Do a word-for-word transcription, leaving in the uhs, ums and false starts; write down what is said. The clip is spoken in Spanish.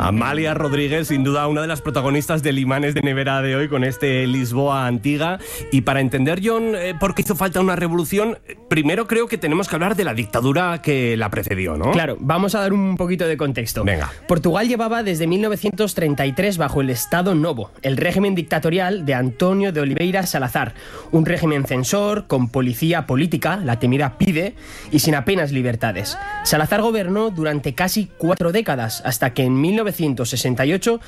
Amalia Rodríguez, sin duda una de las protagonistas del Imanes de Nevera de hoy con este Lisboa Antiga. Y para entender, John, eh, por qué hizo falta una revolución, primero creo que tenemos que hablar de la dictadura que la precedió, ¿no? Claro, vamos a dar un poquito de contexto. Venga. Portugal llevaba desde mil novecientos treinta y tres bajo el Estado Novo, el régimen dictatorial de António de Oliveira Salazar, un régimen censor, con policía política, la temida PIDE, y sin apenas libertades. Salazar gobernó durante casi cuatro décadas, hasta que en mil novecientos sesenta y ocho